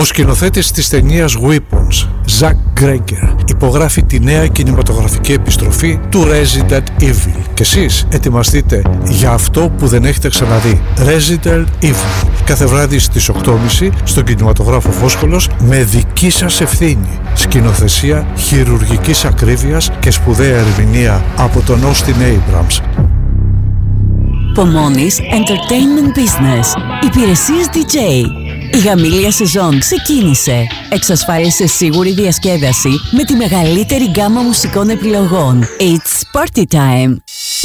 Ο σκηνοθέτης της ταινίας Weapons, Zack Greger, υπογράφει τη νέα κινηματογραφική επιστροφή του Resident Evil. Και εσείς ετοιμαστείτε για αυτό που δεν έχετε ξαναδεί. Resident Evil. Κάθε βράδυ στις 8.30 στον κινηματογράφο Φόσκολος με δική σας ευθύνη. Σκηνοθεσία χειρουργικής ακρίβειας και σπουδαία ερμηνεία από τον Austin Abrams. Pomonis Entertainment Business. Υπηρεσίες DJ. Η γαμήλια σεζόν ξεκίνησε. Εξασφάλισε σίγουρη διασκέδαση με τη μεγαλύτερη γκάμα μουσικών επιλογών. It's party time.